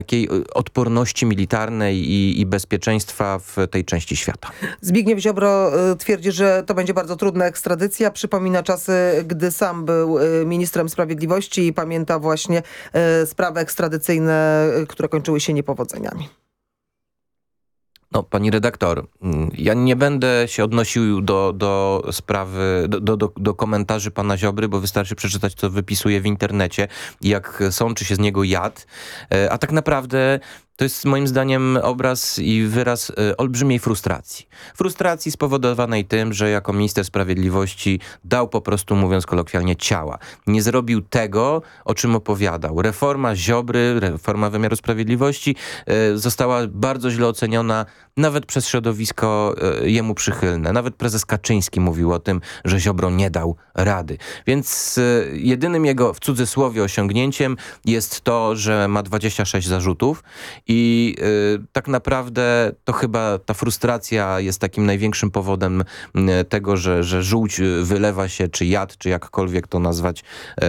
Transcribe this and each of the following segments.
takiej odporności militarnej i bezpieczeństwa w tej części świata. Zbigniew Ziobro twierdzi, że to będzie bardzo trudna ekstradycja. Przypomina czasy, gdy sam był ministrem sprawiedliwości i pamięta właśnie sprawy ekstradycyjne, które kończyły się niepowodzeniami. No, pani redaktor, ja nie będę się odnosił do sprawy, do komentarzy pana Ziobry, bo wystarczy przeczytać, co wypisuje w internecie i jak sączy się z niego jad. A tak naprawdę to jest moim zdaniem obraz i wyraz olbrzymiej frustracji. Frustracji spowodowanej tym, że jako minister sprawiedliwości dał po prostu, mówiąc kolokwialnie, ciała. Nie zrobił tego, o czym opowiadał. Reforma Ziobry, reforma wymiaru sprawiedliwości została bardzo źle oceniona nawet przez środowisko jemu przychylne. Nawet prezes Kaczyński mówił o tym, że Ziobro nie dał rady. Więc jedynym jego, w cudzysłowie, osiągnięciem jest to, że ma 26 zarzutów i tak naprawdę to chyba ta frustracja jest takim największym powodem tego, że żółć wylewa się, czy jad, czy jakkolwiek to nazwać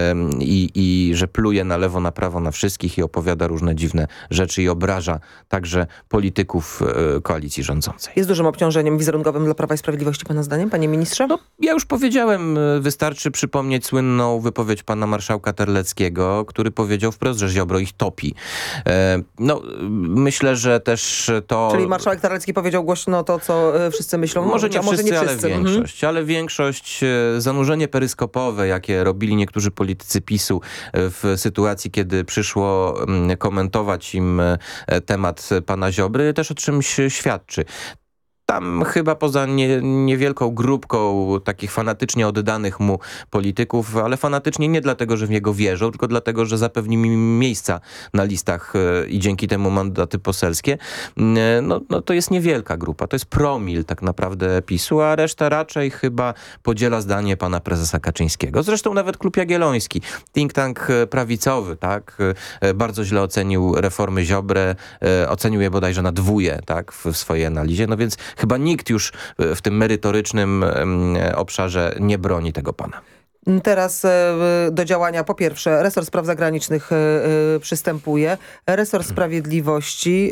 i że pluje na lewo, na prawo na wszystkich i opowiada różne dziwne rzeczy i obraża także polityków koalicji rządzącej. Jest dużym obciążeniem wizerunkowym dla Prawa i Sprawiedliwości pana zdaniem, panie ministrze? No, ja już powiedziałem, wystarczy przypomnieć słynną wypowiedź pana marszałka Terleckiego, który powiedział wprost, że Ziobro ich topi. No, myślę, że też to... Czyli marszałek Terlecki powiedział głośno to, co wszyscy myślą? Może nie wszyscy, ale większość. Mhm. Ale większość, zanurzenie peryskopowe, jakie robili niektórzy politycy PiS-u w sytuacji, kiedy przyszło komentować im temat pana Ziobry, też o czymś świadczy. Tam chyba poza niewielką grupką takich fanatycznie oddanych mu polityków, ale fanatycznie nie dlatego, że w niego wierzą, tylko dlatego, że zapewni mi miejsca na listach i dzięki temu mandaty poselskie. No to jest niewielka grupa, to jest promil tak naprawdę PiS-u, a reszta raczej chyba podziela zdanie pana prezesa Kaczyńskiego. Zresztą nawet Klub Jagielloński, think tank prawicowy, tak, bardzo źle ocenił reformy Ziobrę, ocenił je bodajże na 2, tak, w swojej analizie, no więc chyba nikt już w tym merytorycznym obszarze nie broni tego pana. Teraz do działania po pierwsze resort spraw zagranicznych przystępuje, resort sprawiedliwości,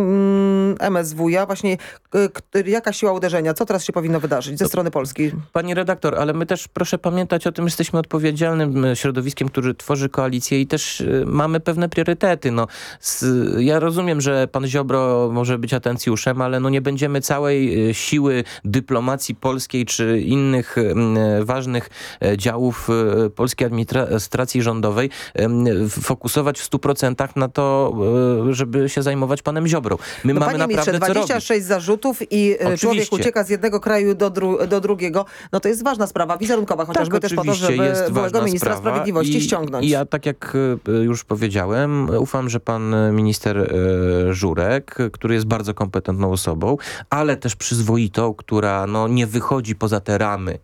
MSWiA, właśnie jaka siła uderzenia, co teraz się powinno wydarzyć ze strony Polski? Pani redaktor, ale my też proszę pamiętać o tym, że jesteśmy odpowiedzialnym środowiskiem, który tworzy koalicję i też mamy pewne priorytety. No, ja rozumiem, że pan Ziobro może być atencjuszem, ale no nie będziemy całej siły dyplomacji polskiej czy innych ważnych działów polskiej administracji rządowej fokusować w 100% na to, żeby się zajmować panem Ziobrą. My mamy naprawdę co 26 robić. zarzutów i Oczywiście. Człowiek ucieka z jednego kraju do drugiego. No to jest ważna sprawa, wizerunkowa, chociażby też po to, żeby byłego ministra sprawiedliwości ściągnąć. I ja, tak jak już powiedziałem, ufam, że pan minister Żurek, który jest bardzo kompetentną osobą, ale też przyzwoitą, która no, nie wychodzi poza te ramy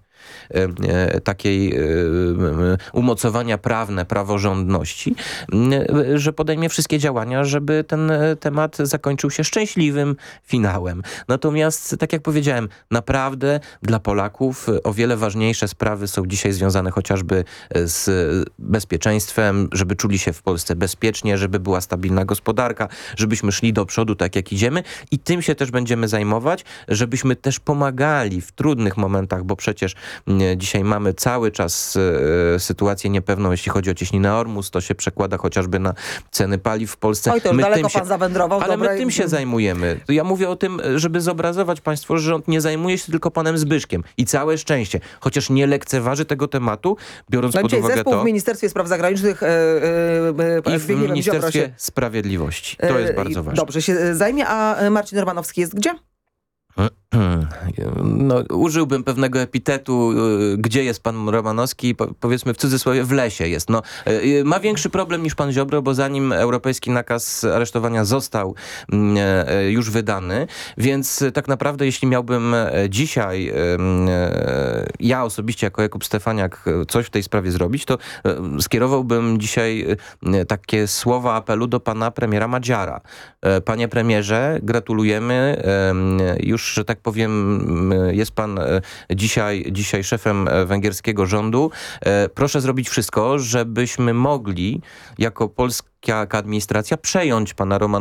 takiej umocowania prawne, praworządności, że podejmie wszystkie działania, żeby ten temat zakończył się szczęśliwym finałem. Natomiast, tak jak powiedziałem, naprawdę dla Polaków o wiele ważniejsze sprawy są dzisiaj związane chociażby z bezpieczeństwem, żeby czuli się w Polsce bezpiecznie, żeby była stabilna gospodarka, żebyśmy szli do przodu tak jak idziemy i tym się też będziemy zajmować, żebyśmy też pomagali w trudnych momentach, bo przecież dzisiaj mamy cały czas sytuację niepewną, jeśli chodzi o cieśninę Ormus, to się przekłada chociażby na ceny paliw w Polsce. Oj, to już daleko pan zawędrował. Ale my tym się zajmujemy. Ja mówię o tym, żeby zobrazować państwu, że rząd nie zajmuje się tylko panem Zbyszkiem i całe szczęście, chociaż nie lekceważy tego tematu, biorąc pod uwagę zespół to... w Ministerstwie Spraw Zagranicznych i w Ministerstwie Sprawiedliwości. To jest bardzo ważne. Dobrze się zajmie, a Marcin Romanowski jest gdzie? No, użyłbym pewnego epitetu, gdzie jest pan Romanowski, powiedzmy w cudzysłowie w lesie jest. No, ma większy problem niż pan Ziobro, bo zanim europejski nakaz aresztowania został już wydany, więc tak naprawdę jeśli miałbym dzisiaj ja osobiście jako Jakub Stefaniak coś w tej sprawie zrobić, to skierowałbym dzisiaj takie słowa apelu do pana premiera Madziara. Panie premierze, gratulujemy. Już, że tak jak powiem, jest pan dzisiaj szefem węgierskiego rządu. Proszę zrobić wszystko, żebyśmy mogli jako polska administracja przejąć pana Romana